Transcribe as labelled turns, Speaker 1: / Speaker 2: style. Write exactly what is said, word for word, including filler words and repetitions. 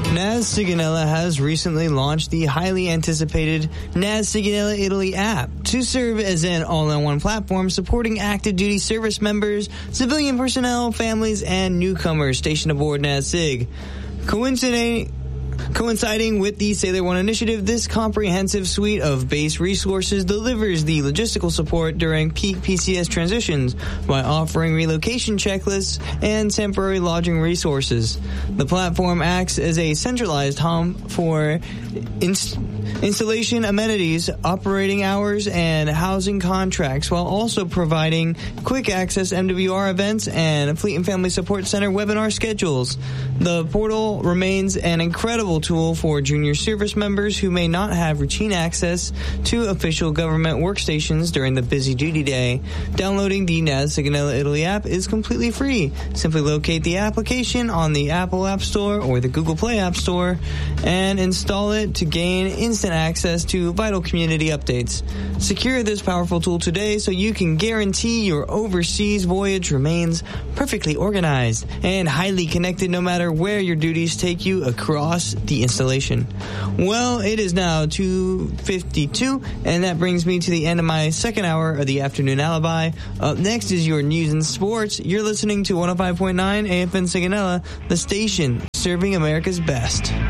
Speaker 1: N A S Sigonella has recently launched the highly anticipated N A S Sigonella Italy app to serve as an all-in-one platform supporting active duty service members, civilian personnel, families, and newcomers stationed aboard N A S Sig. Coinciding Coinciding with the Sailor One initiative, this comprehensive suite of base resources delivers the logistical support during peak P C S transitions by offering relocation checklists and temporary lodging resources. The platform acts as a centralized hub for inst- installation amenities, operating hours, and housing contracts, while also providing quick access M W R events and Fleet and Family Support Center webinar schedules. The portal remains an incredible tool for junior service members who may not have routine access to official government workstations during the busy duty day. Downloading the N A S Sigonella Italy app is completely free. Simply locate the application on the Apple App Store or the Google Play App Store and install it to gain instant access to vital community updates. Secure this powerful tool today so you can guarantee your overseas voyage remains perfectly organized and highly connected no matter where your duties take you across the installation. Well, it is now two fifty-two, and that brings me to the end of my second hour of the Afternoon Alibi. Up next is your news and sports. You're listening to one oh five point nine A F N Sigonella, the station serving America's best.